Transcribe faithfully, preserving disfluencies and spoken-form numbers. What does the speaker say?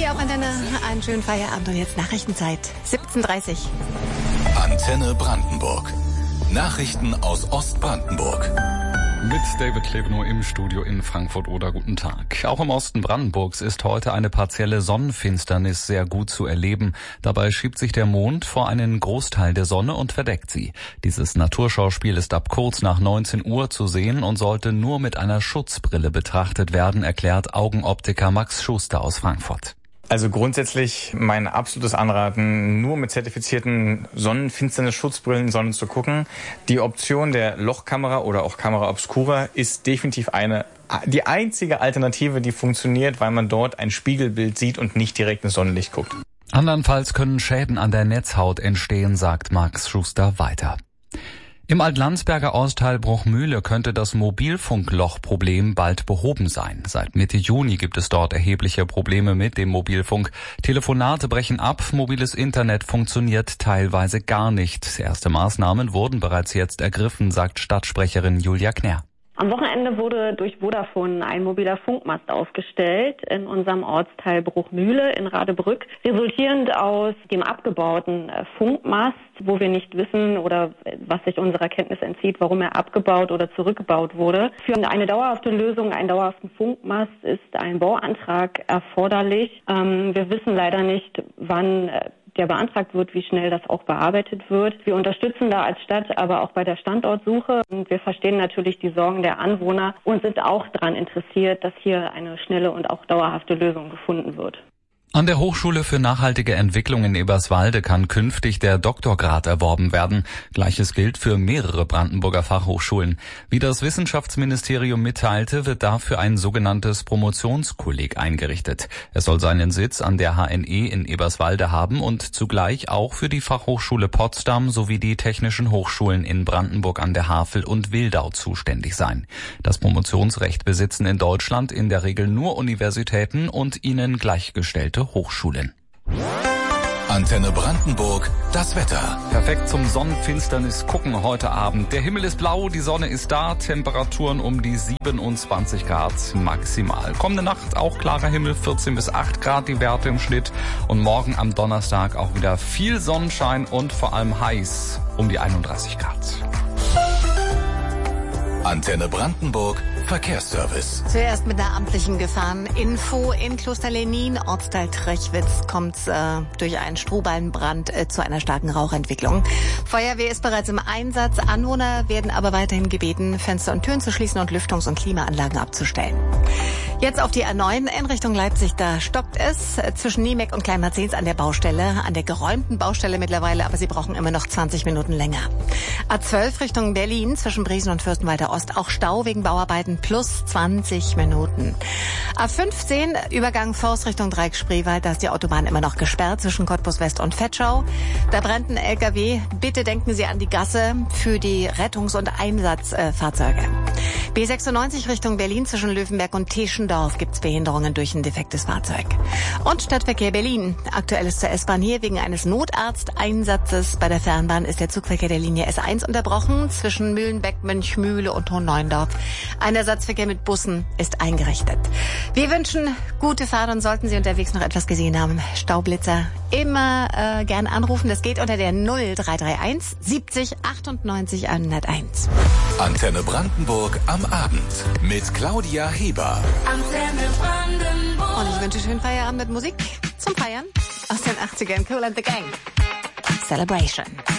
Hier auf Antenne einen schönen Feierabend und jetzt Nachrichtenzeit. siebzehn Uhr dreißig. Antenne Brandenburg. Nachrichten aus Ostbrandenburg. Mit David Klebenow im Studio in Frankfurt-Oder. Guten Tag. Auch im Osten Brandenburgs ist heute eine partielle Sonnenfinsternis sehr gut zu erleben. Dabei schiebt sich der Mond vor einen Großteil der Sonne und verdeckt sie. Dieses Naturschauspiel ist ab kurz nach neunzehn Uhr zu sehen und sollte nur mit einer Schutzbrille betrachtet werden, erklärt Augenoptiker Max Schuster aus Frankfurt. Also grundsätzlich mein absolutes Anraten, nur mit zertifizierten Sonnenfinsternis-Schutzbrillen Sonnen zu gucken. Die Option der Lochkamera oder auch Camera Obscura ist definitiv eine die einzige Alternative, die funktioniert, weil man dort ein Spiegelbild sieht und nicht direkt ins Sonnenlicht guckt. Andernfalls können Schäden an der Netzhaut entstehen, sagt Max Schuster weiter. Im Altlandsberger Ortsteil Bruchmühle könnte das Mobilfunklochproblem bald behoben sein. Seit Mitte Juni gibt es dort erhebliche Probleme mit dem Mobilfunk. Telefonate brechen ab, mobiles Internet funktioniert teilweise gar nicht. Erste Maßnahmen wurden bereits jetzt ergriffen, sagt Stadtsprecherin Julia Knär. Am Wochenende wurde durch Vodafone ein mobiler Funkmast aufgestellt in unserem Ortsteil Bruchmühle in Radebrück, resultierend aus dem abgebauten Funkmast, wo wir nicht wissen oder was sich unserer Kenntnis entzieht, warum er abgebaut oder zurückgebaut wurde. Für eine dauerhafte Lösung, einen dauerhaften Funkmast ist ein Bauantrag erforderlich. Ähm, wir wissen leider nicht, wann der beantragt wird, wie schnell das auch bearbeitet wird. Wir unterstützen da als Stadt aber auch bei der Standortsuche und wir verstehen natürlich die Sorgen der Anwohner und sind auch daran interessiert, dass hier eine schnelle und auch dauerhafte Lösung gefunden wird. An der Hochschule für nachhaltige Entwicklung in Eberswalde kann künftig der Doktorgrad erworben werden. Gleiches gilt für mehrere Brandenburger Fachhochschulen. Wie das Wissenschaftsministerium mitteilte, wird dafür ein sogenanntes Promotionskolleg eingerichtet. Es soll seinen Sitz an der H N E in Eberswalde haben und zugleich auch für die Fachhochschule Potsdam sowie die technischen Hochschulen in Brandenburg an der Havel und Wildau zuständig sein. Das Promotionsrecht besitzen in Deutschland in der Regel nur Universitäten und ihnen gleichgestellte Hochschulen. Antenne Brandenburg, das Wetter. Perfekt zum Sonnenfinsternis gucken heute Abend. Der Himmel ist blau, die Sonne ist da, Temperaturen um die siebenundzwanzig Grad maximal. Kommende Nacht auch klarer Himmel, vierzehn bis acht Grad die Werte im Schnitt. Und morgen am Donnerstag auch wieder viel Sonnenschein und vor allem heiß um die einunddreißig Grad. Antenne Brandenburg, Verkehrsservice. Zuerst mit einer amtlichen Gefahreninfo in Klosterlenin, Ortsteil Trechwitz, kommt äh, durch einen Strohballenbrand äh, zu einer starken Rauchentwicklung. Feuerwehr ist bereits im Einsatz. Anwohner werden aber weiterhin gebeten, Fenster und Türen zu schließen und Lüftungs- und Klimaanlagen abzustellen. Jetzt auf die A neun in Richtung Leipzig, da stoppt es äh, zwischen Niemeck und Kleinmarzens an der Baustelle, an der geräumten Baustelle mittlerweile, aber sie brauchen immer noch zwanzig Minuten länger. A zwölf Richtung Berlin zwischen Briesen und Fürstenwalder Ost, auch Stau wegen Bauarbeiten, plus zwanzig Minuten. A fünfzehn, Übergang Forst Richtung Dreieck-Spreewald, da ist die Autobahn immer noch gesperrt zwischen Cottbus West und Vetschau. Da brennt ein L K W. Bitte denken Sie an die Gasse für die Rettungs- und Einsatzfahrzeuge. B sechsundneunzig Richtung Berlin zwischen Löwenberg und Teschendorf gibt's Behinderungen durch ein defektes Fahrzeug. Und Stadtverkehr Berlin. Aktuelles zur S-Bahn hier. Wegen eines Notarzteinsatzes bei der Fernbahn ist der Zugverkehr der Linie S eins unterbrochen zwischen Mühlenbeck, Mönchmühle und Hohenneuendorf. Ein Ersatzverkehr mit Bussen ist eingerichtet. Wir wünschen gute Fahrt und sollten Sie unterwegs noch etwas gesehen haben, Staublitzer, immer äh, gern anrufen. Das geht unter der null drei drei eins siebzig achtundneunzig hunderteins. Antenne Brandenburg am Abend mit Claudia Heber. Antenne Brandenburg. Und ich wünsche schönen Feierabend mit Musik zum Feiern aus den achtzigern. Kool and the Gang. Celebration.